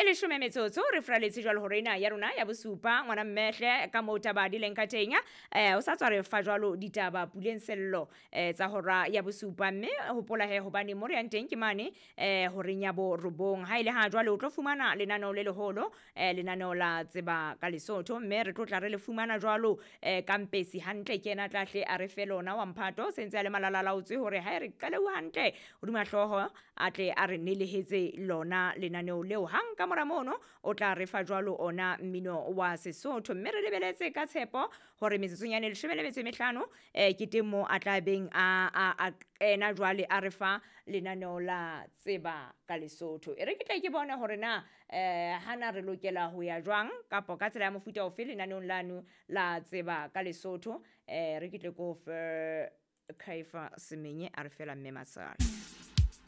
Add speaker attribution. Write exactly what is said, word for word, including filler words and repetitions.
Speaker 1: leshome metsotso re fraletse jwalo hore ena ya rona ya bosupa ngwana mmehle ka mo tabadi lenkatenya eh o sa tswa re fa jwalo ditaba puleng sello eh tsa hora ya bosupa mme hopola he hobane mo re yang teng ke mane eh hore nyabo robong ha ile ha jwalo o tlo fumana lenaneo le leholo eh lenaneo la tseba ka Lesotho mme re tlo tla re le fumana jwalo eh kampesi hantle kena tlahle a re fe lona wa mphato sentse le malala laotswe hore ha re qale ho hantle hodima hloho atle a re nelehetse lona lenaneo leo hang ka mora mono o tla re fa jwalo ona mmino wa Sesotho mme re lebeletse ka tshepo hore metsotsonyane le shebele metso mehlano eh ke temo a tla beng a a ena jwale a re fa lenaneo la tseba ka Lesotho e re ke tla ke bona hore na eh hana re lokela ho ya jwang kapo ka tsela ya mofuta o fe lenaneong lano la tseba ka Lesotho eh re ke tle ko fe Kaifa Semenye a re fela mme Masala